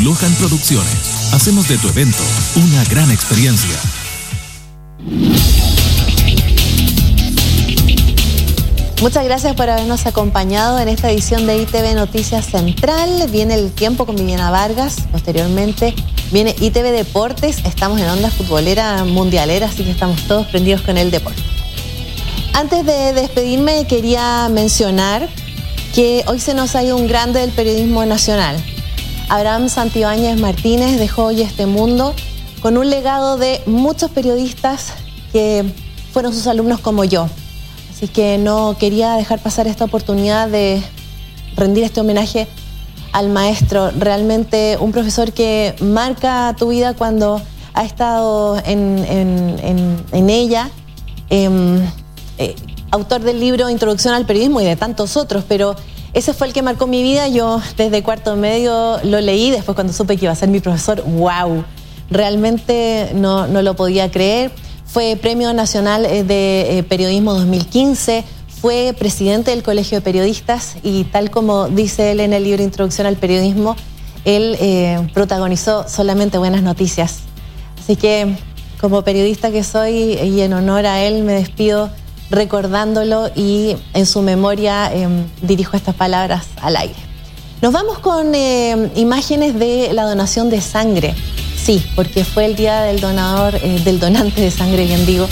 Lohan Producciones. Hacemos de tu evento una gran experiencia. Muchas gracias por habernos acompañado en esta edición de ITV Noticias Central. Viene El Tiempo con Viviana Vargas. Posteriormente viene ITV Deportes. Estamos en onda futbolera mundialera, así que estamos todos prendidos con el deporte. Antes de despedirme, quería mencionar que hoy se nos ha ido un grande del periodismo nacional. Abraham Santibáñez Martínez dejó hoy este mundo con un legado de muchos periodistas que fueron sus alumnos como yo. Así que no quería dejar pasar esta oportunidad de rendir este homenaje al maestro. Realmente un profesor que marca tu vida cuando ha estado en ella. Autor del libro Introducción al Periodismo y de tantos otros, pero ese fue el que marcó mi vida. Yo desde cuarto medio lo leí, después cuando supe que iba a ser mi profesor, ¡wow! Realmente no lo podía creer. Fue Premio Nacional de Periodismo 2015, fue presidente del Colegio de Periodistas y tal como dice él en el libro Introducción al Periodismo, él protagonizó solamente buenas noticias. Así que como periodista que soy y en honor a él me despido recordándolo y en su memoria dirijo estas palabras al aire. Nos vamos con imágenes de la donación de sangre. Sí, porque fue el día del donador, del donante de sangre, bien digo,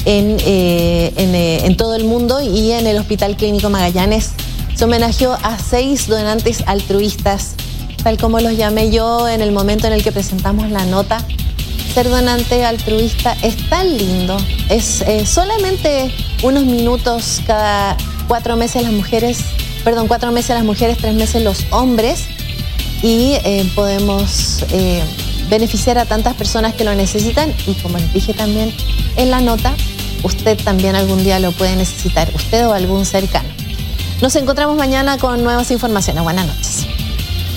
en todo el mundo, y en el Hospital Clínico Magallanes se homenajeó a 6 donantes altruistas, tal como los llamé yo en el momento en el que presentamos la nota. Ser donante altruista es tan lindo, es solamente unos minutos cada 4 meses las mujeres, 4 meses las mujeres, 3 meses los hombres, y podemos beneficiar a tantas personas que lo necesitan. Y como les dije también en la nota, usted también algún día lo puede necesitar, usted o algún cercano. Nos encontramos mañana con nuevas informaciones. Buenas noches.